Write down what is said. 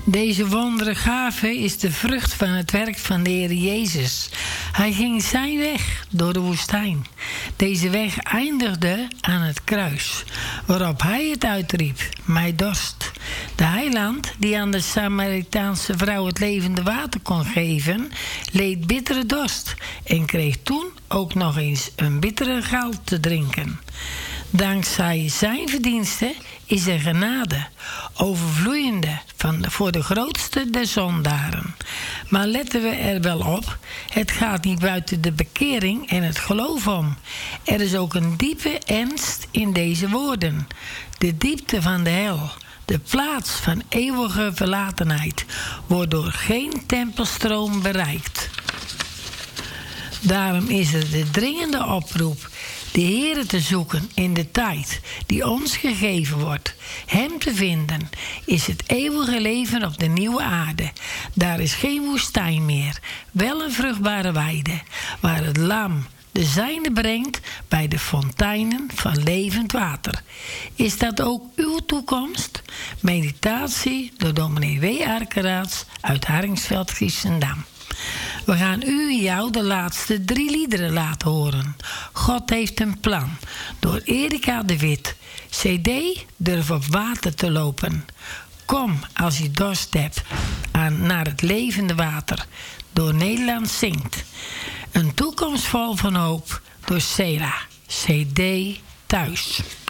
Deze wondergave is de vrucht van het werk van de Heer Jezus. Hij ging zijn weg door de woestijn. Deze weg eindigde aan het kruis, waarop hij het uitriep: mij dorst. De heiland, die aan de Samaritaanse vrouw het levende water kon geven, leed bittere dorst en kreeg toen ook nog eens een bittere gal te drinken. Dankzij zijn verdiensten is er genade, overvloeiende voor de grootste der zondaren. Maar letten we er wel op, het gaat niet buiten de bekering en het geloof om. Er is ook een diepe ernst in deze woorden. De diepte van de hel, de plaats van eeuwige verlatenheid, wordt door geen tempelstroom bereikt. Daarom is er de dringende oproep de Heere te zoeken in de tijd die ons gegeven wordt. Hem te vinden is het eeuwige leven op de nieuwe aarde. Daar is geen woestijn meer, wel een vruchtbare weide, waar het lam de zijne brengt bij de fonteinen van levend water. Is dat ook uw toekomst? Meditatie door dominee W. Arkeraads uit Harringsveld, Giessendam. We gaan u en jou de laatste 3 liederen laten horen. God heeft een plan. Door Erika de Wit. CD Durf op water te lopen. Kom als je dorst hebt naar het levende water. Door Nederland zingt. Een toekomst vol van hoop. Door Sela. CD Thuis.